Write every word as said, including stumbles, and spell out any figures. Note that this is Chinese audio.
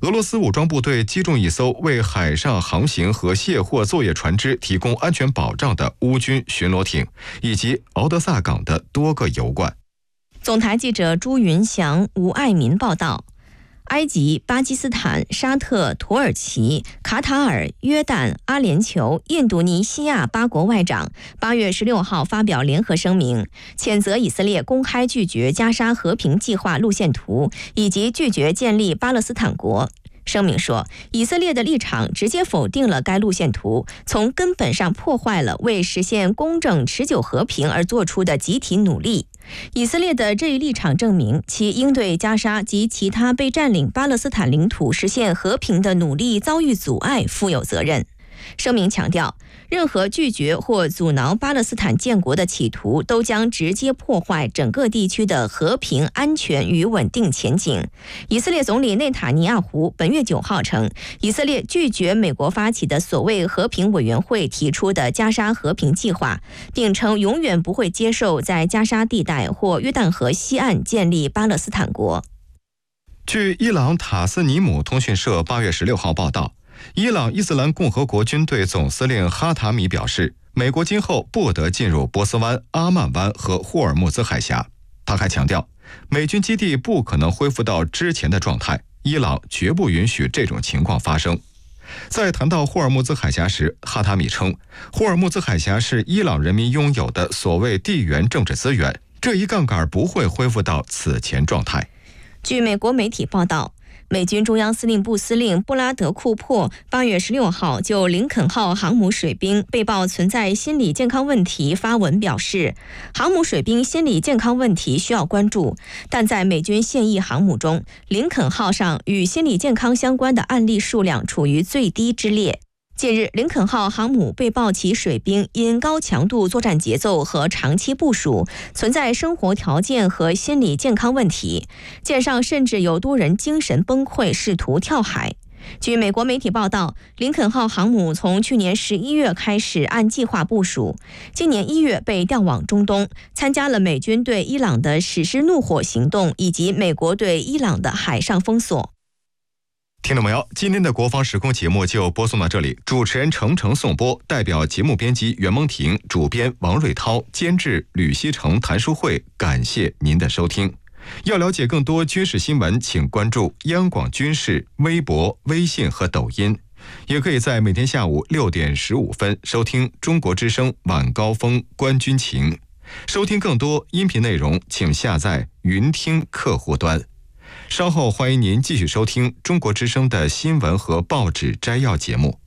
俄罗斯武装部队击中一艘为海上航行和卸货作业船只提供安全保障的乌军巡逻艇，以及敖德萨港的多个油罐。 总台记者朱云祥、吴爱民报道。埃及、巴基斯坦、沙特、土耳其、卡塔尔、约旦、阿联酋、印度尼西亚八国外长八月十六号发表联合声明，谴责以色列公开拒绝加沙和平计划路线图，以及拒绝建立巴勒斯坦国。声明说，以色列的立场直接否定了该路线图，从根本上破坏了为实现公正持久和平而做出的集体努力。以色列的这一立场证明，其应对加沙及其他被占领巴勒斯坦领土实现和平的努力遭遇阻碍，负有责任。声明强调，任何拒绝或阻挠巴勒斯坦建国的企图都将直接破坏整个地区的和平、安全与稳定前景。以色列总理内塔尼亚胡本月九号称，以色列拒绝美国发起的所谓和平委员会提出的加沙和平计划，并称永远不会接受在加沙地带或约旦河西岸建立巴勒斯坦国。 据伊朗塔斯尼姆通讯社八月十六号报道，伊朗伊斯兰共和国军队总司令哈塔米表示，美国今后不得进入波斯湾、阿曼湾和霍尔木兹海峡。他还强调，美军基地不可能恢复到之前的状态，伊朗绝不允许这种情况发生。在谈到霍尔木兹海峡时，哈塔米称，霍尔木兹海峡是伊朗人民拥有的所谓地缘政治资源，这一杠杆不会恢复到此前状态。 据美国媒体报道，美军中央司令部司令布拉德·库珀八月十六号就林肯号航母水兵被曝存在心理健康问题发文表示，航母水兵心理健康问题需要关注，但在美军现役航母中，林肯号上与心理健康相关的案例数量处于最低之列。近日，林肯号航母被曝其水兵因高强度作战节奏和长期部署，存在生活条件和心理健康问题，舰上甚至有多人精神崩溃，试图跳海。据美国媒体报道，林肯号航母从去年十一月开始按计划部署，今年一月被调往中东，参加了美军对伊朗的史诗怒火行动以及美国对伊朗的海上封锁。 听众朋友，今天的国防时空节目就播送到这里，主持人程程颂播，代表节目编辑袁梦婷、主编王瑞涛、监制吕希成、谭淑慧，感谢您的收听。要了解更多军事新闻，请关注央广军事微博、微信和抖音，也可以在每天下午六点十五分收听中国之声晚高峰观军情。收听更多音频内容，请下载云听客户端。稍后欢迎您继续收听中国之声的新闻和报纸摘要节目。